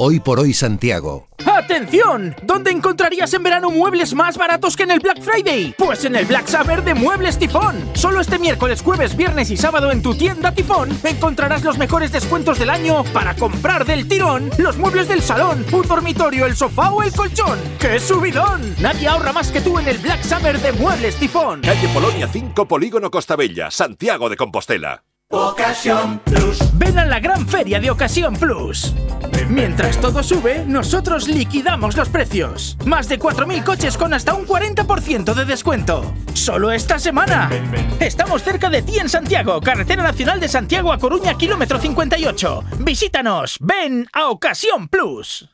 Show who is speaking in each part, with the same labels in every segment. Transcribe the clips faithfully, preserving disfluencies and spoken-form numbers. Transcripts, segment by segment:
Speaker 1: Hoy por hoy Santiago.
Speaker 2: ¡Atención! ¿Dónde encontrarías en verano muebles más baratos que en el Black Friday? Pues en el Black Summer de Muebles Tifón. Solo este miércoles, jueves, viernes y sábado en tu tienda Tifón encontrarás los mejores descuentos del año para comprar del tirón los muebles del salón, un dormitorio, el sofá o el colchón. ¡Qué subidón! Nadie ahorra más que tú en el Black Summer de Muebles Tifón.
Speaker 3: Calle Polonia cinco, Polígono Costabella, Santiago de Compostela.
Speaker 2: Ocasión Plus. Ven a la gran feria de Ocasión Plus. Mientras todo sube, nosotros liquidamos los precios. Más de cuatro mil coches con hasta un cuarenta por ciento de descuento. Solo esta semana. Estamos cerca de ti en Santiago, Carretera Nacional de Santiago a Coruña, kilómetro cincuenta y ocho. Visítanos. Ven a Ocasión Plus.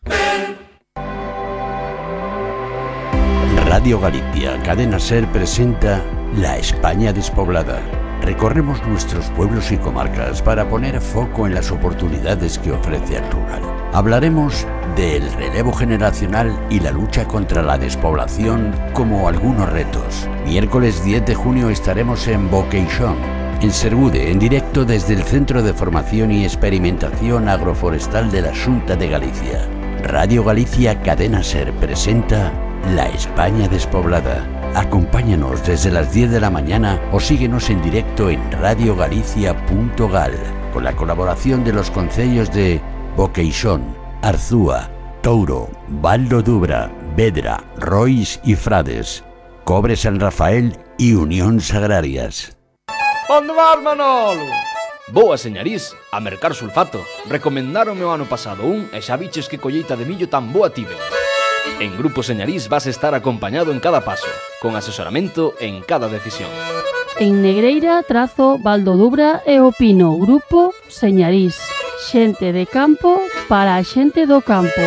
Speaker 4: Radio Galicia, Cadena SER presenta La España despoblada. Recorremos nuestros pueblos y comarcas para poner foco en las oportunidades que ofrece el rural. Hablaremos del relevo generacional y la lucha contra la despoblación como algunos retos. Miércoles diez de junio estaremos en Boqueixón, en Sergude, en directo desde el Centro de Formación y Experimentación Agroforestal de la Xunta de Galicia. Radio Galicia, Cadena SER presenta La España despoblada. Acompáñanos desde las diez de la mañana o síguenos en directo en radio galicia punto gal con la colaboración de los concellos de Boqueixón, Arzúa, Touro, Val do Dubra, Vedra, Rois y Frades, Cobre San Rafael y Unións Agrarias.
Speaker 5: Onde vas, Manolo? Vou a Señarís a mercar sulfato. Recomendaronme o ano pasado un e xa biches que colleita de millo tan boa tive. En Grupo Señarís vas a estar acompañado en cada paso, con asesoramento en cada decisión.
Speaker 6: En Negreira, Trazo, Val do Dubra e o Pino, Grupo Señarís. Xente de campo para a xente do campo.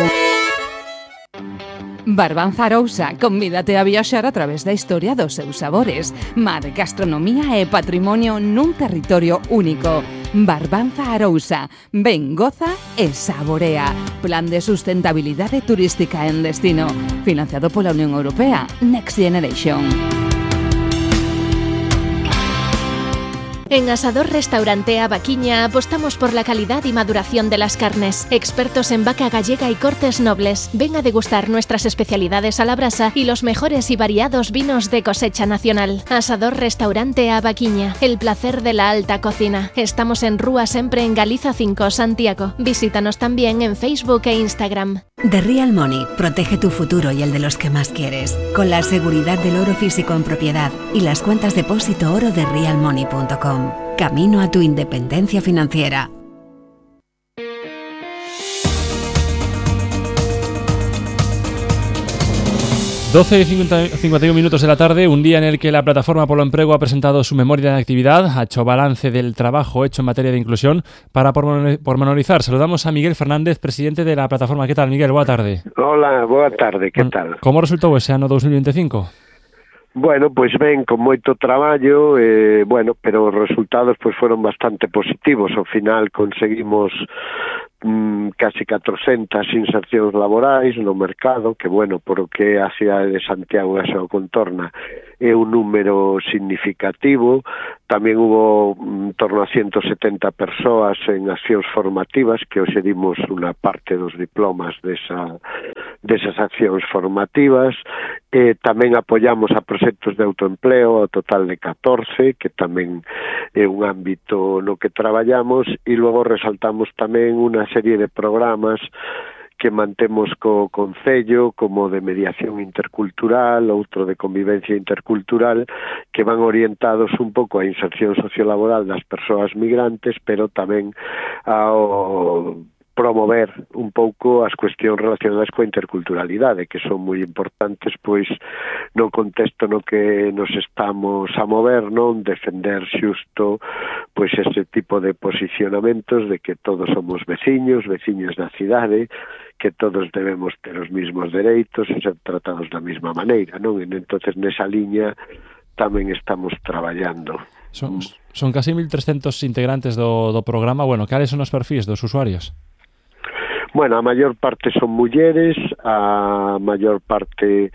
Speaker 7: Barbanza Arousa, convídate a viaxar a través da historia dos seus sabores. Mar, gastronomía e patrimonio nun territorio único. Barbanza Arousa, ven, goza e saborea. Plan de sustentabilidade turística en destino. Financiado pola Unión Europea. Next Generation.
Speaker 8: En Asador Restaurante A Vaquiña apostamos por la calidad y maduración de las carnes. Expertos en vaca gallega y cortes nobles. Ven a degustar nuestras especialidades a la brasa y los mejores y variados vinos de cosecha nacional. Asador Restaurante A Vaquiña, el placer de la alta cocina. Estamos en Rúa Sempre en Galiza cinco, Santiago. Visítanos también en Facebook e Instagram.
Speaker 9: The Real Money protege tu futuro y el de los que más quieres, con la seguridad del oro físico en propiedad y las cuentas depósito oro de real money punto com. Camino a tu independencia financiera.
Speaker 10: doce y cincuenta y un minutos de la tarde, un día en el que la Plataforma Polo Emprego ha presentado su memoria de actividad, ha hecho balance del trabajo hecho en materia de inclusión. Para pormenorizar, saludamos a Miguel Fernández, presidente de la Plataforma. ¿Qué tal, Miguel? Buena tarde.
Speaker 11: Hola, boa tarde, que tal?
Speaker 10: Como resultou ese ano dos mil veinticinco?
Speaker 11: Bueno, pois ben, con moito traballo, eh, bueno, pero os resultados pois foron bastante positivos. Ao final conseguimos mm, casi catrocentas insercións laborais no mercado, que, bueno, por o que a cidade de Santiago e a súa contorna é un número significativo. Tamén hubo en torno a ciento setenta persoas en accións formativas, que hoxe dimos unha parte dos diplomas desa, desas accións formativas. Eh, tamén apoiamos a proxectos de autoempleo, a total de catorce, que tamén é un ámbito no que traballamos, e logo resaltamos tamén unha serie de programas que mantemos co Concello, como de mediación intercultural, outro de convivencia intercultural, que van orientados un pouco á inserción sociolaboral das persoas migrantes, pero tamén ao promover un pouco as cuestións relacionadas coa interculturalidade, que son moi importantes pois no contexto no que nos estamos a mover, non defender xusto pois ese tipo de posicionamentos de que todos somos veciños, veciñas da cidade, que todos debemos ter os mismos dereitos e ser tratados da mesma maneira, non? E entonces nesa liña tamén estamos traballando.
Speaker 10: Son, son casi mil trescentos integrantes do, do programa. Bueno, cales son os perfis dos usuarios?
Speaker 11: Bueno, a maior parte son mulleres, a maior parte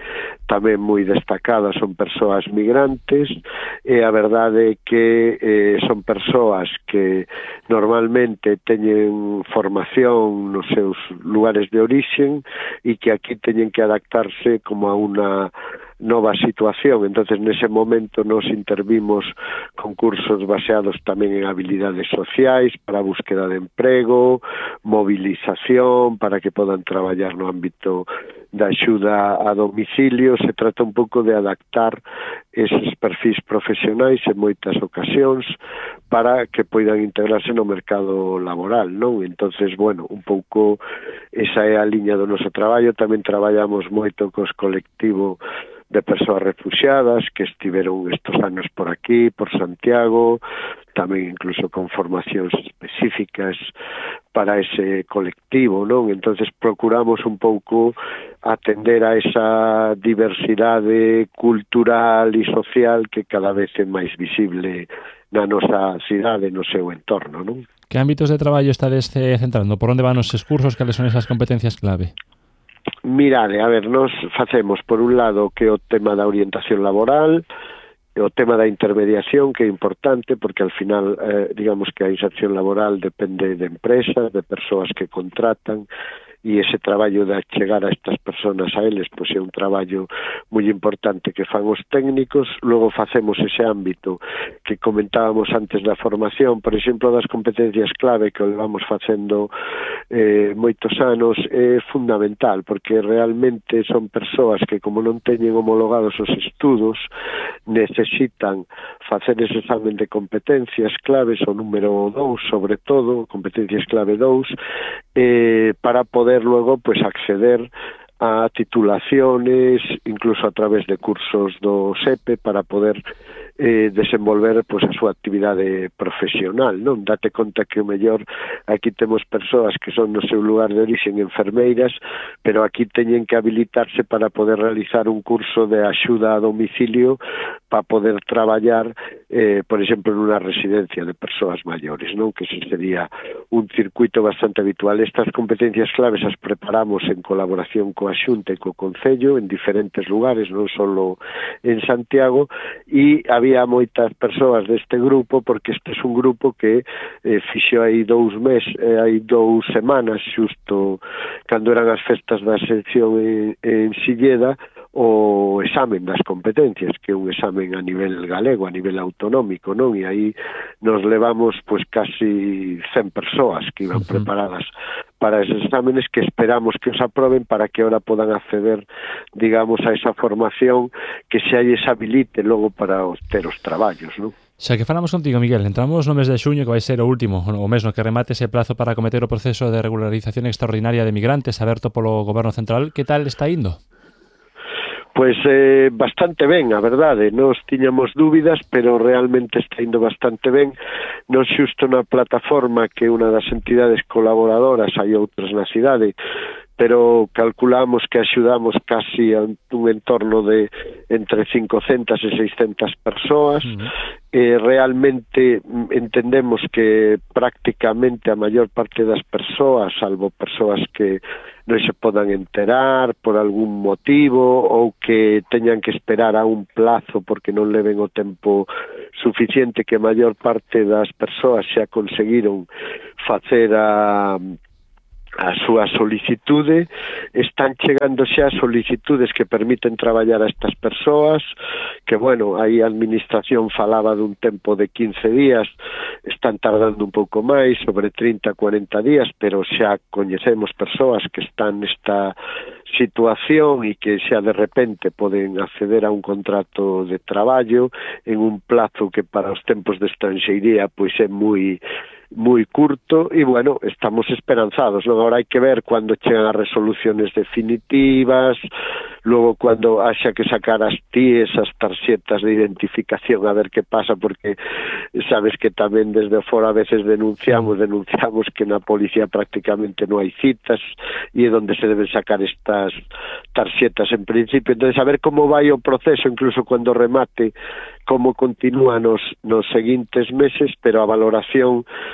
Speaker 11: tamén moi destacadas son persoas migrantes, e a verdade é que eh, son persoas que normalmente teñen formación nos seus lugares de orixen e que aquí teñen que adaptarse como a unha nova situación. Entonces, nese momento nos intervimos con cursos baseados tamén en habilidades sociais para a búsqueda de emprego, movilización para que podan traballar no ámbito da axuda a domicilio. Se trata un pouco de adaptar eses perfis profesionais en moitas ocasións para que poidan integrarse no mercado laboral, non? Entonces, bueno, un pouco esa é a liña do noso traballo. Tamén traballamos moito cos colectivo de persoas refugiadas que estiveron estos anos por aquí, por Santiago, tamén incluso con formacións específicas para ese colectivo, non? Entonces procuramos un pouco atender a esa diversidade cultural e social que cada vez é máis visible na nosa cidade, no seu entorno, non?
Speaker 10: Que ámbitos de traballo estades centrando? Por onde van os cursos? Cales son esas competencias clave?
Speaker 11: Mirade, a ver, nos facemos por un lado que o tema da orientación laboral, o tema da intermediación, que é importante porque al final, eh, digamos que a inserción laboral depende de empresas, de persoas que contratan, e ese traballo de chegar a estas personas a eles, pois é un traballo moi importante que fan os técnicos. Logo facemos ese ámbito que comentábamos antes da formación, por exemplo, das competencias clave, que o levamos facendo eh, moitos anos, é fundamental, porque realmente son persoas que, como non teñen homologados os estudos, necesitan facer ese examen de competencias claves, o número dous, sobre todo, competencias clave dous, eh, para poder luego pues acceder a titulaciones, incluso a través de cursos do SEPE, para poder eh, desenvolver pues, a súa actividade profesional, non? Date conta que o mellor aquí temos persoas que son no seu lugar de orixen enfermeiras, pero aquí teñen que habilitarse para poder realizar un curso de axuda a domicilio para poder traballar, eh, por exemplo, nunha residencia de persoas maiores, non? Que ese sería un circuito bastante habitual. Estas competencias claves as preparamos en colaboración coa Xunta e co Concello en diferentes lugares, non só en Santiago, e había moitas persoas deste grupo, porque este é un grupo que eh, fixo aí dous meses, eh, aí dous semanas, xusto cando eran as festas da Ascensión en, en Silleda, o examen das competencias, que é un examen a nivel galego, a nivel autonómico, non? E aí nos levamos pois casi cen persoas que iban uh-huh. preparadas para esos exámenes, que esperamos que os aproben para que ahora podan acceder, digamos, a esa formación que se lles habilite logo para os, ter os traballos, non?
Speaker 10: Xa que falamos contigo, Miguel, entramos no mes de xuño, que vai ser o último, o mes no que remate ese plazo para acometer o proceso de regularización extraordinaria de migrantes aberto polo Goberno Central. Que tal está indo?
Speaker 11: Pois eh, bastante ben, a verdade. Nos tiñamos dúbidas, pero realmente está indo bastante ben. Nos xusto na plataforma, que é unha das entidades colaboradoras, hai outras na cidade, pero calculamos que axudamos casi a un entorno de entre cincocentas e seiscentas persoas. Uh-huh. Eh, realmente entendemos que prácticamente a maior parte das persoas, salvo persoas que non se podan enterar por algún motivo ou que teñan que esperar a un plazo porque non leven o tempo suficiente, que a maior parte das persoas xa conseguiron facer a a súa solicitude. Están chegando xa solicitudes que permiten traballar a estas persoas, que, bueno, aí a administración falaba dun tempo de quince días, están tardando un pouco máis, sobre trinta, cuarenta días, pero xa coñecemos persoas que están nesta situación e que xa de repente poden acceder a un contrato de traballo en un plazo que para os tempos de estranxeiría pois é moi moi curto, e bueno, estamos esperanzados, non? Agora hai que ver cando chegan as resoluciones definitivas, logo cando haxa que sacar as T I E S, as tarxetas de identificación, a ver que pasa, porque sabes que tamén desde fora a veces denunciamos, denunciamos que na policía prácticamente non hai citas, e é onde se deben sacar estas tarxetas en principio. Entonces, a ver como vai o proceso, incluso cando remate, como continúa nos, nos seguintes meses, pero a valoración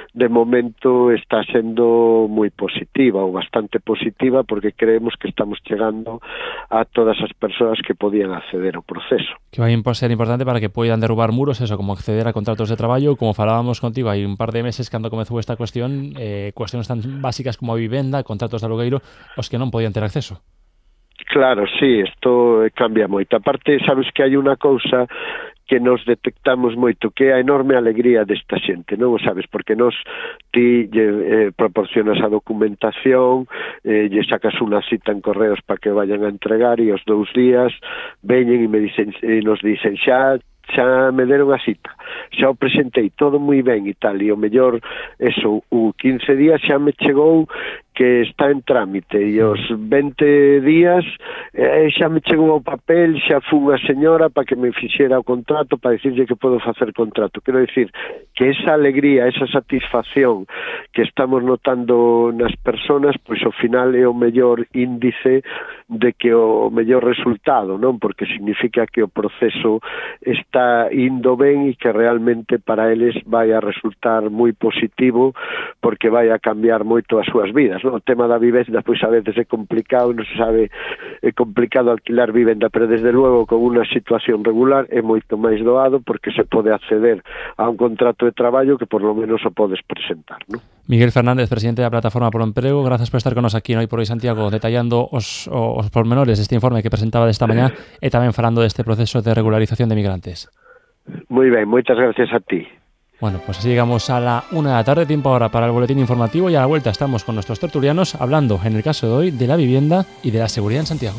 Speaker 11: de momento está sendo moi positiva ou bastante positiva, porque creemos que estamos chegando a todas as persoas que podían acceder ao proceso.
Speaker 10: Que vai ser importante para que poidan derrubar muros, eso, como acceder a contratos de traballo, como falábamos contigo hai un par de meses cando comezou esta cuestión, eh, cuestiones tan básicas como a vivenda, contratos de alugueiro, os que non podían ter acceso.
Speaker 11: Claro, sí, isto cambia moito. Aparte, sabes que hai unha cousa que nos detectamos moito, que é a enorme alegría desta xente, non o sabes? Porque nos ti lle eh, proporcionas a documentación, eh, lle sacas unha cita en correos para que vayan a entregar, e os dous días veñen e me dicen, e nos dicen xa xa me deron a cita, xa o presentei todo moi ben e tal, e o mellor eso, o quince días xa me chegou que está en trámite, e os vinte días eh, xa me chegou o papel, xa fun a señora para que me fixera o contrato, para dicirlle que podo facer contrato. Quero dicir que esa alegría, esa satisfacción que estamos notando nas personas, pois ao final é o mellor índice de que o mellor resultado, non? Porque significa que o proceso está indo ben e que realmente para eles vai a resultar moi positivo, porque vai a cambiar moito as súas vidas. No, o tema da vivenda, pois a veces é complicado, non se sabe, é complicado alquilar vivenda, pero desde luego con unha situación regular é moito máis doado, porque se pode acceder a un contrato de traballo que por lo menos o podes presentar, non?
Speaker 10: Miguel Fernández, presidente da Plataforma polo Emprego, grazas por estar con nos aquí no Hoy por Hoy Santiago, detallando os, os pormenores deste informe que presentaba desta mañá e tamén falando deste proceso de regularización de migrantes.
Speaker 11: Moi ben, moitas gracias a ti.
Speaker 10: Bueno, pues así llegamos a la una de la tarde, tiempo ahora para el boletín informativo, y a la vuelta estamos con nuestros tertulianos hablando, en el caso de hoy, de la vivienda y de la seguridad en Santiago.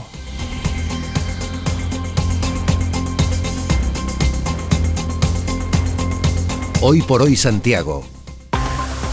Speaker 1: Hoy por Hoy Santiago,